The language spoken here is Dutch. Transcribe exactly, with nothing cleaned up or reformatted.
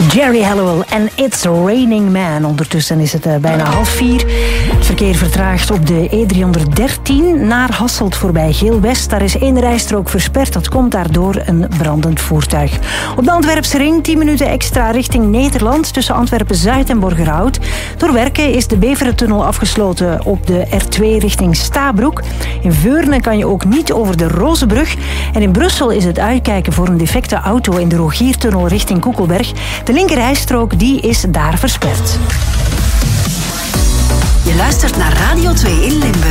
Geri Halliwell en It's Raining Man. Ondertussen is het uh, bijna half vier. Het verkeer vertraagt op de E driehonderddertien naar Hasselt voorbij Geel-West. Daar is één rijstrook versperd. Dat komt daardoor een brandend voertuig. Op de Antwerpse ring tien minuten extra richting Nederland tussen Antwerpen-Zuid en Borgerhout. Door werken is de Beverentunnel afgesloten op de R twee richting Stabroek. In Veurne kan je ook niet over de Rozenbrug. En in Brussel is het uitkijken voor een defecte auto in de Rogiertunnel richting Koekelberg. De linkerrijstrook die is daar versperd. Je luistert naar Radio twee in Limburg.